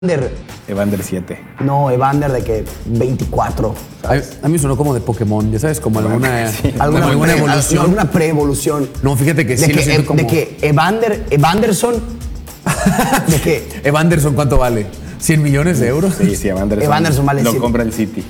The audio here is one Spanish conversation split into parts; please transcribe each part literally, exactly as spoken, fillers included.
Evander siete. No, Evander de que veinticuatro. A, a mí sonó como de Pokémon, ya sabes, como alguna, Sí. alguna, alguna pre- evolución. no, alguna pre-evolución. No, fíjate que de sí que, lo siento e- como... De que Evander, Evanderson. de que Evanderson, ¿cuánto vale? ¿cien millones de euros? Sí, sí, Evanderson. Evanderson vale Lo cien. compra el City.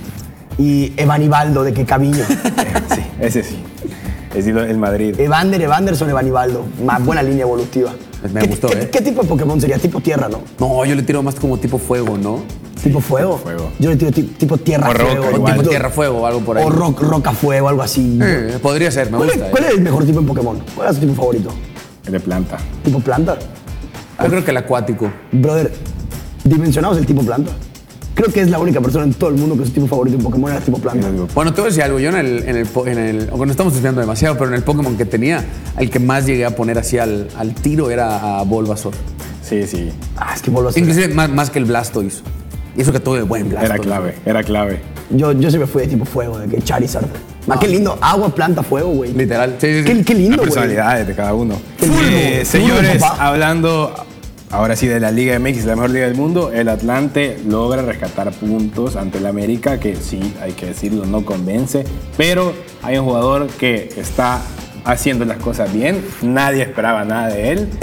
Y Evanibaldo, de que Caviño. Sí, ese sí. Es el Madrid. Evander, Evanderson, Evanibaldo. Más buena línea evolutiva. Me ¿Qué, gustó, ¿qué, ¿eh? ¿Qué tipo de Pokémon sería? Tipo tierra, ¿no? No, yo le tiro más como tipo fuego, ¿no? Tipo fuego. fuego. Yo le tiro tipo, tipo tierra O roca, fuego. O igual. tipo tierra-fuego, algo por ahí. O ro- roca fuego, algo así. Eh, podría ser, me ¿Cuál, gusta. es, ¿Cuál eh. es el mejor tipo en Pokémon? ¿Cuál es tu tipo favorito? El de planta. ¿Tipo planta? Yo creo que el acuático. Brother, dimensionamos el tipo planta. Creo que es la única persona en todo el mundo que su tipo favorito en Pokémon era tipo planta. Bueno, te voy a decir algo. Yo en el, en el, po- en el o no estamos desviando demasiado, pero en el Pokémon que tenía, el que más llegué a poner así al, al tiro era a Bulbasaur. Sí, sí. Ah, es que vuelvo a ser. Inclusive más, más que el Blastoise. Y eso que tuve buen Blastoise. Era clave, era clave. Yo, yo siempre fui de tipo fuego, de que Charizard. Más qué lindo. Agua, planta, fuego, güey. Literal. Sí, sí, sí. Qué, qué lindo, Las güey. personalidades de cada uno. Fulvo, Eh, Fulvo, señores, papá. hablando ahora sí de la Liga M X, la mejor liga del mundo, el Atlante logra rescatar puntos ante el América, que sí, hay que decirlo, no convence, pero hay un jugador que está haciendo las cosas bien, nadie esperaba nada de él,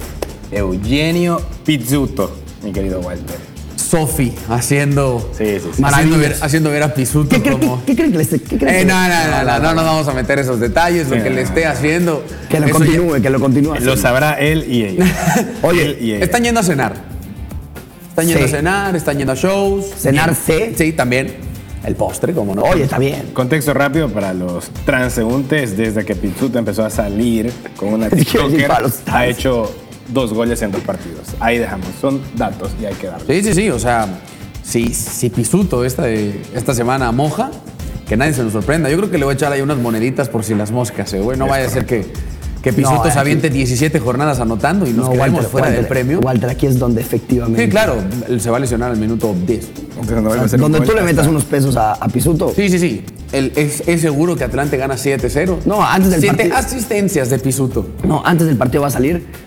Eugenio Pizzuto, mi querido Walter. Sofi haciendo. Sí, sí, sí. Haciendo Maravillas. ver, haciendo ver a Pisuto ¿Qué, creen- como. qué, qué creen que le esté? ¿Qué creen Eh, que- no, no, no, no, no, nos vamos a meter esos detalles, lo Sí, que no, le no, esté no. haciendo. Que lo eso continúe, que lo continúe. Lo haciendo. sabrá él y ella. Oye, Él y ya- ella. están yendo a cenar. Están yendo Sí. a cenar, están yendo a shows. ¿Cenar Bien. sí? Sí, también. El postre, como no. Oye, está bien. Contexto rápido para los transeúntes. Desde que Pizzuto empezó a salir con una Quiero decir, TikToker, para los ha trans. hecho dos goles en dos partidos. Ahí dejamos. Son datos y hay que darle. Sí, sí, sí. O sea, si, si Pisuto esta, de- esta semana moja, que nadie se nos sorprenda. Yo creo que le voy a echar ahí unas moneditas por si las moscas, eh, güey. No Es vaya a ser que, que Pisuto No, se aquí- aviente diecisiete jornadas anotando y nos No, quedemos Walter, fuera Walter, del premio. Walter, aquí es donde efectivamente. Sí, claro. Él se va a lesionar al minuto diez. Entonces, no O vuelve sea, a ser un donde gol tú le metas hasta- unos pesos a, a Pisuto. Sí, sí, sí. El- es, es seguro que Atlante gana siete cero. No, antes del Siete partido. asistencias de Pisuto. No, antes del partido va a salir.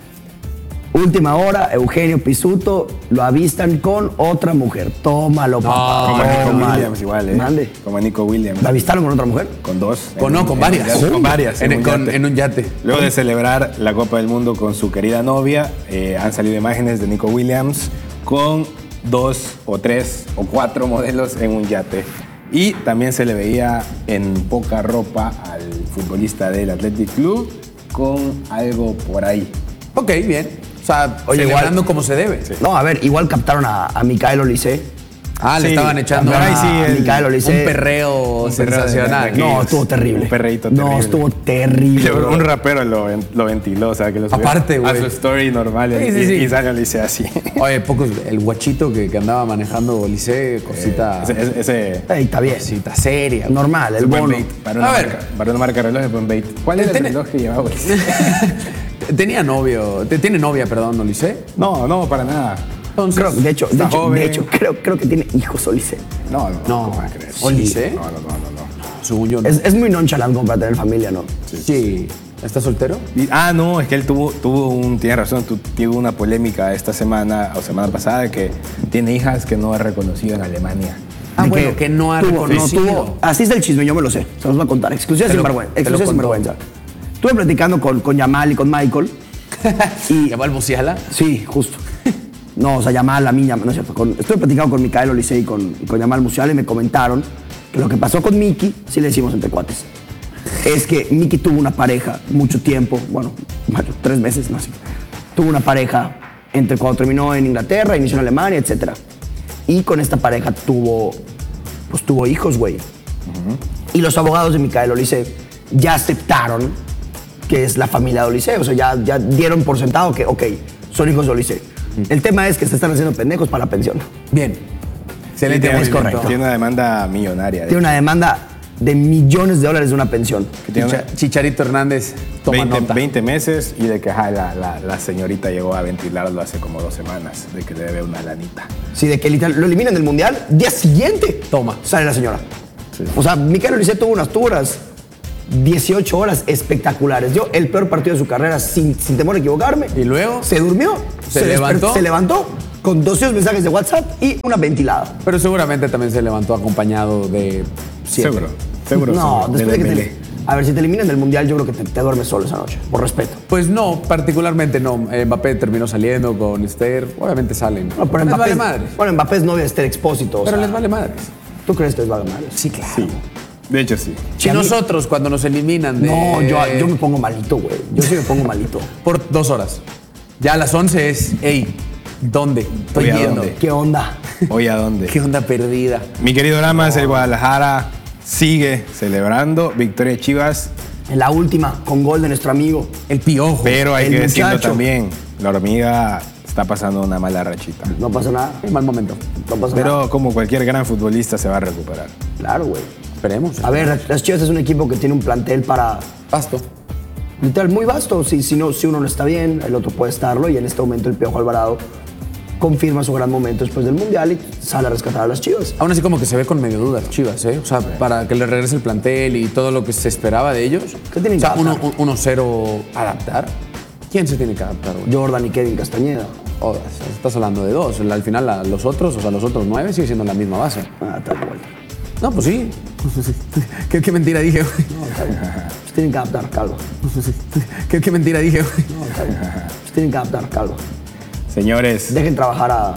Última hora, Eugenio Pisuto lo avistan con otra mujer. Tómalo, papá. Como Nico tómalo. Williams igual, ¿eh? Mande. Como Nico Williams. ¿Lo avistaron con otra mujer? Con dos. Con, En no, un- con en varias. un yate. Con varias. En, un con- yate. en un yate. Luego de celebrar la Copa del Mundo con su querida novia, eh, han salido imágenes de Nico Williams con dos o tres o cuatro modelos en un yate. Y también se le veía en poca ropa al futbolista del Athletic Club con algo por ahí. Ok, bien. O sea, Oye, celebrando igual- como se debe. No, a ver, igual captaron a, a Micael Olise. Ah, le Sí, estaban echando pero ahí sí, a- el- Micael Olise. un perreo Un perreo de- sensacional. de- No, aquellos. estuvo terrible. Un perreíto No, terrible. estuvo terrible. Un bro. rapero lo, lo ventiló, o sea, que lo subió Aparte, a güey. su story normal Sí, y, sí, sí. y salió le dice así. Oye, pocos, el guachito que, que andaba manejando Licey, cosita, ese, ese, ese- Ey, está bien. cosita seria. Normal, el ese buen bono. bait para A una, ver. marca, para una marca de relojes, buen bait. ¿Cuál era el Tiene- reloj que llevaba? Tenía novio, te- tiene novia, perdón, ¿no, Licey? No, no, para nada. Entonces, Creo, de hecho, de Está hecho, joven. de hecho creo, creo que tiene hijos Olise. No, no, No. ¿cómo vas a creer? ¿O Licey? No, no, no, no, no. según yo, no. Es, es muy nonchalant como para tener familia, ¿no? Sí. ¿Estás soltero? Y- ah, no, es que él tuvo, tuvo un, tiene razón, tu- tuvo una polémica esta semana o semana pasada de que tiene hijas que no ha reconocido en Alemania. Ah, De bueno, que no ha tuvo- reconocido. tuvo- así es el chisme, yo me lo sé. Se los voy a contar. Exclusiva Te sin lo- vergüenza. te lo Exclusiva sin contó. vergüenza. Estuve platicando con, con Yamal y con Michael. y, ¿Llamó al Musiala? sí, justo. No, o sea, Yamal, a mí, Yamal, no es cierto. Con- estuve platicando con Micael Olise y con, y con Yamal Musiala y me comentaron que lo que pasó con Miki, sí le decimos entre cuates, es que Miki tuvo una pareja mucho tiempo, bueno, bueno, tres meses, no sé. Tuvo una pareja entre cuando terminó en Inglaterra, inició en Alemania, etcétera. Y con esta pareja tuvo, pues tuvo hijos, güey. Y los abogados de Micael Olise ya aceptaron que es la familia de Olise. O sea, ya, ya dieron por sentado que, ok, son hijos de Olise. El tema es que se están haciendo pendejos para la pensión. Bien. Excelente Tiene- es movimiento. correcto. Tiene una demanda millonaria. de Tiene una demanda de millones de dólares de una pensión. que tiene Chicha- Chicharito Hernández, toma veinte, nota. veinte meses y de que ajá, la, la, la señorita llegó a ventilarlo hace como dos semanas, de que le debe una lanita. Sí, de que literal lo eliminan del mundial, día siguiente Toma. sale la señora. Sí. O sea, Micael Olise tuvo unas turas dieciocho horas espectaculares. Yo, el peor partido de su carrera, sin, sin temor a equivocarme. ¿Y luego? Se durmió. ¿Se desper- levantó? Se levantó. con doscientos mensajes de WhatsApp y una ventilada. Pero seguramente también se levantó acompañado de siete. Seguro, seguro. No, seguro. después de que Dembélé. te... A ver, si te eliminan del Mundial, yo creo que te, te duermes solo esa noche, por respeto. Pues no, particularmente no. Eh, Mbappé terminó saliendo con Esther. Obviamente salen. No, pero les Mbappé, vale madres. bueno, Mbappé es novia de Esther Expósito. o Pero sea, les vale madres. ¿Tú crees que les vale madre? Sí, claro. Sí, de hecho sí. Si a mí- nosotros cuando nos eliminan de... No, yo, yo me pongo malito, güey. Yo sí me pongo malito. Por dos horas. Ya a las once es, hey, ¿dónde? Estoy Oye, ¿a yendo. dónde? ¿Qué onda? Hoy a dónde. ¿Qué onda perdida? Mi querido Lamas, el Guadalajara sigue celebrando victoria de Chivas, En la última, con gol de nuestro amigo. El piojo. pero hay El que decirlo muchacho. también, la hormiga está pasando una mala rachita. No pasa nada. En mal momento. No pasa nada. Pero como cualquier gran futbolista se va a recuperar. Claro, güey. Esperemos. A ver, las Chivas es un equipo que tiene un plantel para... Pasto. Literal, muy vasto. Si, si, no, si uno no está bien, el otro puede estarlo. Y en este momento el Piojo Alvarado confirma su gran momento después del Mundial y sale a rescatar a las Chivas. Aún así como que se ve con medio dudas Chivas, ¿eh? O sea, para que le regrese el plantel y todo lo que se esperaba de ellos. ¿Qué tienen O sea, que uno- adaptar? uno cero adaptar. ¿Quién se tiene que adaptar, güey? Jordan y Kevin Castañeda. Oh, estás hablando de dos. Al final la- los otros, o sea, los otros nueve sigue siendo la misma base. Ah, tal cual. No, pues sí. ¿Qué, qué mentira dije, güey? No, está bien. Se tienen que adaptar, calvo. ¿Qué, qué mentira dije, güey? No, está bien. Se tienen que adaptar, calvo. Señores, Dejen trabajar a,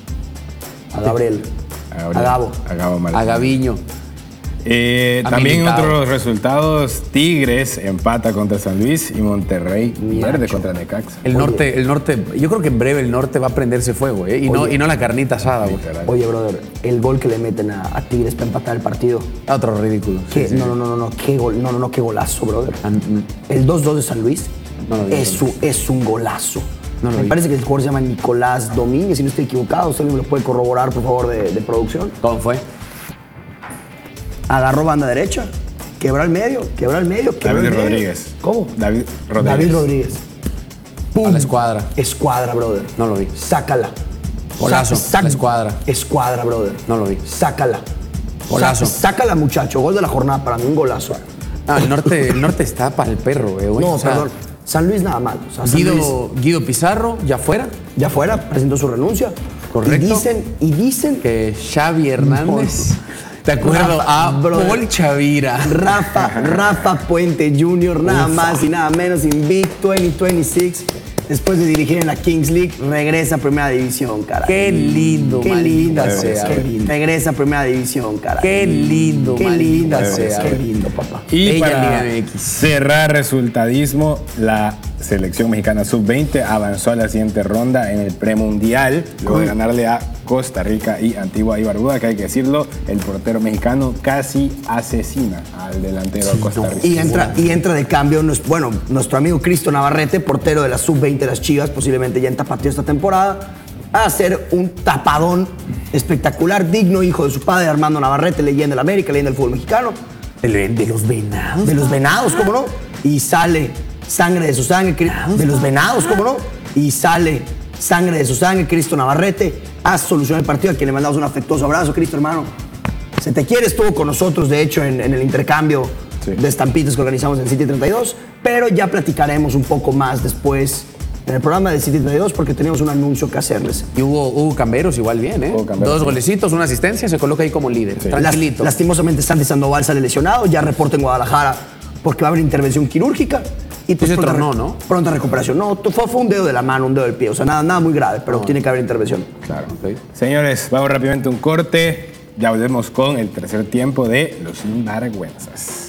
a Gabriel. a Gabriel- A Gabo. a Gabo Martínez. A Gaviño. Eh, A también Militao. otros resultados, Tigres empata contra San Luis y Monterrey Miacho. pierde contra Necaxa. El Oye. norte, el norte, yo creo que en breve el norte va a prenderse fuego, ¿eh? Y, no, Oye. y no la carnita asada, güey. Literal. Oye, brother, el gol que le meten a, a Tigres para empatar el partido. Otro ridículo. ¿Qué? Sí, sí. No, no, no, no, no, qué gol, no, no, no, qué golazo, brother. Ah, mm, El dos dos de San Luis No lo vi, es, no un, es un golazo. No lo me vi. parece que el jugador se llama Nicolás Domínguez, si no estoy equivocado. ¿Usted me lo puede corroborar, por favor, de, de producción? ¿Cómo fue? Agarró banda derecha, quebró al medio, quebró al medio, quebró David al medio. Rodríguez. ¿Cómo? David Rodríguez. David Rodríguez. A la escuadra. Escuadra, brother. No lo vi. Sácala. Golazo, Sa- la escuadra. Escuadra, brother. No lo vi. Sácala. Golazo. Sa- sácala, muchacho. Gol de la jornada para mí, un golazo. Ah, el norte, el norte está para el perro, güey. No, O sea, perdón. San Luis nada mal. O sea, San Luis Guido, Guido Pizarro, ya fuera. ya fuera, presentó su renuncia. Correcto. Y dicen, y dicen Que Xavi Hernández. Te acuerdo Rafa, a brother. Paul Chavira. Rafa, Rafa Puente junior, nada Ufa. más y nada menos, Invicto dos mil veintiséis. Después de dirigir en la Kings League, regresa a Primera División, cara. Qué lindo, Qué maldita linda sea. sea. Qué lindo. Regresa a Primera División, cara. Qué lindo, Qué maldita linda sea. sea. Qué lindo, papá. Y Ella para Liga M X. cerrar resultadismo, la selección mexicana sub veinte avanzó a la siguiente ronda en el premundial, luego de ganarle a Costa Rica y Antigua y Barbuda, que hay que decirlo, el portero mexicano casi asesina al delantero de Costa Rica. Y entra, y entra de cambio, nues- bueno, nuestro amigo Cristo Navarrete, portero de la sub veinte de las Chivas, posiblemente ya en tapatío esta temporada, a hacer un tapadón espectacular, digno hijo de su padre, Armando Navarrete, leyenda del América, leyenda del fútbol mexicano, De, de los venados. de los Venados, ¿cómo no? Y sale sangre de su sangre, Cri- de los Venados, ¿cómo no? Y sale sangre de su sangre, Cristo Navarrete, a solucionar el partido, a quien le mandamos un afectuoso abrazo, Cristo, hermano. Se te quiere, estuvo con nosotros, de hecho, en, en el intercambio Sí. de estampitas que organizamos en City treinta y dos, pero ya platicaremos un poco más después en el programa de City treinta y dos porque tenemos un anuncio que hacerles. Y hubo, hubo Camberos igual bien, ¿eh? Hubo Camberos, Dos sí. golecitos, una asistencia, se coloca ahí como líder. Sí. Tranquilito. Las- lastimosamente Santi Sandoval sale lesionado, ya reporta en Guadalajara porque va a haber intervención quirúrgica. Y pues se pronta tronó, re- ¿no? Pronta recuperación. No, fue, fue un dedo de la mano, un dedo del pie, o sea, nada, nada muy grave, pero tiene que haber intervención. Claro. Ok. Señores, vamos rápidamente a un corte. Ya volvemos con el tercer tiempo de Los Sinvergüenzas.